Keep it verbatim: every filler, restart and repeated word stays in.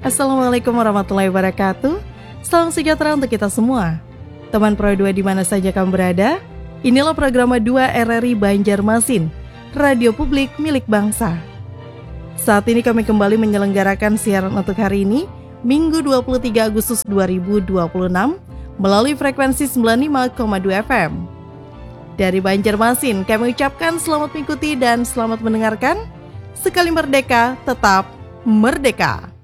Assalamualaikum warahmatullahi wabarakatuh. Salam sejahtera untuk kita semua. Teman Pro dua di mana saja kamu berada, inilah program dua R R I Banjarmasin, radio publik milik bangsa. Saat ini kami kembali menyelenggarakan siaran untuk hari ini, Minggu dua puluh tiga Agustus dua ribu dua puluh enam, melalui frekuensi sembilan puluh lima koma dua F M. Dari Banjarmasin, kami ucapkan selamat mengikuti dan selamat mendengarkan. Sekali merdeka, tetap merdeka.